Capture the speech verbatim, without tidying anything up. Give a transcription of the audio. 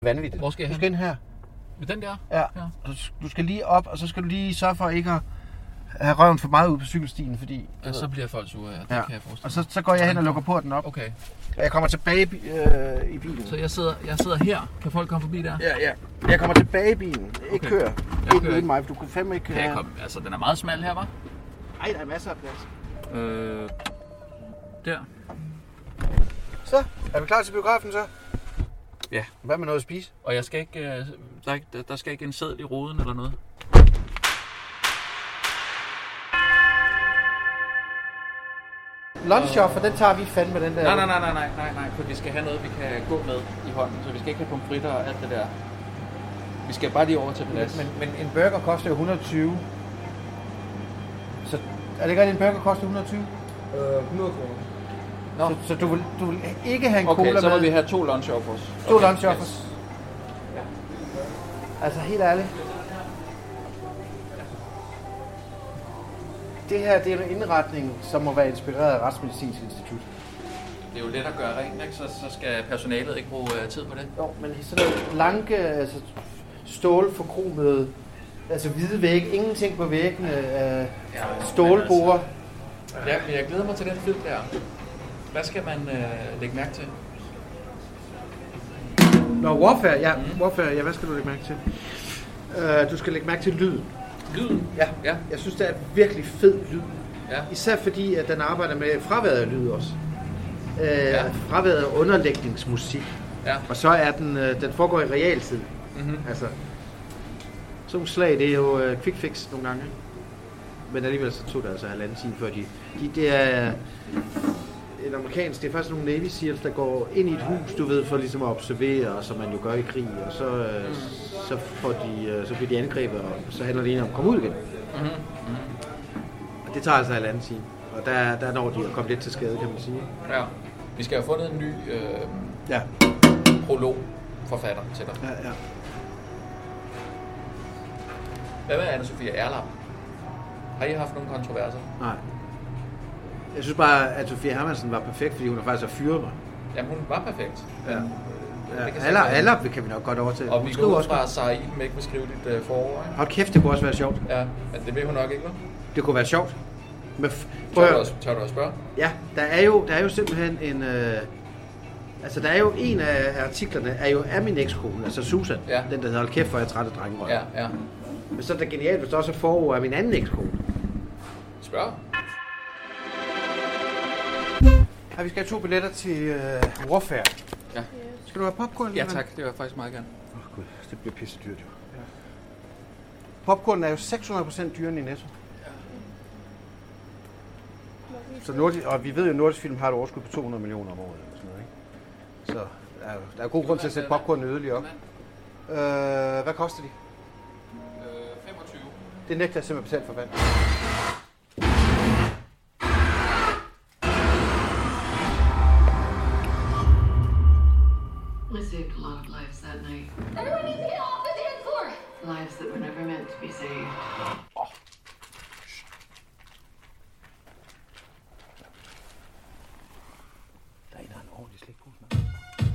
Vanvittigt. Hvor skal jeg Du skal ind her. Med den der? Ja. ja. Du skal lige op, og så skal du lige sørge for ikke at have røven for meget ud på cykelstien, fordi... Ja, så bliver folk sure, ja. Det ja. kan jeg forestille. Og så, så går jeg hen og lukker porten op. Okay. Og jeg kommer tilbage øh, i bilen. Så jeg sidder, jeg sidder her. Kan folk komme forbi der? Ja, ja. Jeg kommer tilbage i bilen. Ikke okay. køre. Ikke uden mig, for du kunne fandme ikke køre. Kan jeg komme? Altså, den er meget smal her, hva'? Nej, der er masser af plads. Øh... Der. Så, er vi klar til biografen så? Ja. Hvad med noget at spise? Og jeg skal ikke, der, ikke, der skal ikke en seddel i ruden eller noget? Lunchoffer, den tager vi fandme den der. Nej, nej, nej, nej, nej, nej, nej, for vi skal have noget, vi kan gå med i hånden, så vi skal ikke have pomfritter og alt det der. Vi skal bare lige over til plads. Men, men en burger koster jo et hundrede og tyve. Så er det ikke rigtigt, en burger koster et hundrede og tyve? Øh, hundrede kroner. Nå. Så, så du, vil, du vil ikke have en okay, cola med? Okay, så må vi have to lunchoffers. To okay, lunchoffers? Yes. Ja. Altså helt ærligt. Det her, det er en indretning, som må være inspireret af Retsmedicinsk Institut. Det er jo let at gøre rent, ikke? Så, så skal personalet ikke bruge uh, tid på det. Jo, men sådan noget blanke, altså stålforkromede, altså hvide vægge, ingenting på væggene, uh, ja, stålbord. Altså, ja, men jeg glæder mig til den film der. Hvad skal man uh, lægge mærke til? Nå, Warfare, ja, mm. Warfare, ja, hvad skal du lægge mærke til? Uh, du skal lægge mærke til lyden. Lyden? Ja. ja. Jeg synes, det er virkelig fed lyd. Ja. Især fordi, at den arbejder med fraværet af lyd også. Uh, ja. Fraværet af underlægningsmusik. Ja. Og så er den, uh, den foregår i realtid. Mm-hmm. Altså, sådan nogle slag, det er jo uh, quick fix nogle gange. Men alligevel så tog det altså halvanden time før de... de det er en amerikansk, det er faktisk nogle Navy Seals, der går ind i et hus, du ved, for ligesom at observere, som man jo gør i krig, og så, mm. så, får de, så bliver de angrebet, og så handler det om at komme ud igen. Mm-hmm. Mm-hmm. Og det tager altså halvanden time, og der, der når de at komme lidt til skade, kan man sige. Ja, vi skal have fundet en ny øh, ja. prolog-forfatter til dig. Ja, ja. Hvad med Anne-Sophie Erlap? Har I haft nogle kontroverser? Nej. Jeg synes bare, at Sofie Hermansen var perfekt, fordi hun har faktisk fyret mig. Jamen, hun var perfekt. Ja. Ja, aller, aller kan vi nok godt over til. Og vi går også fra, at Sarah Iben ikke vil skrive dit uh, forår, ikke? Hold kæft, det kunne også være sjovt. Ja, men det vil hun nok ikke, hva'? Det kunne være sjovt. Men f- tør, du også, tør du også spørge? Ja, der er jo, der er jo simpelthen en... Øh, altså, der er jo en af artiklerne, er jo af min ekskone, altså Susan. Ja. Den, der hedder Hold kæft, hvor jeg er træt af drengerøv. Ja, ja. Men så er det genialt, hvis der også er forår af min anden ekskone. Spørg. Ja, vi skal have to billetter til uh, Warfare. Ja. Skal du have popcorn? Ja tak, det vil jeg faktisk meget gerne. Åh oh, gud, det bliver pisse dyrt jo. Ja. Popcorn er jo seks hundrede procent dyrere end i Netto. Ja. Så Nordisk, og vi ved jo, at Nordisk Film har et overskud på to hundrede millioner om året. Eller sådan noget, ikke? Så der er, der er god grund til at sætte popcorn yderligere op. Øh, hvad koster de? Øh, femogtyve. Det nægter jeg simpelthen betalt for vand. We saved a lot of lives that night. Everyone needs to get off the dance floor! Lives that were never meant to be saved.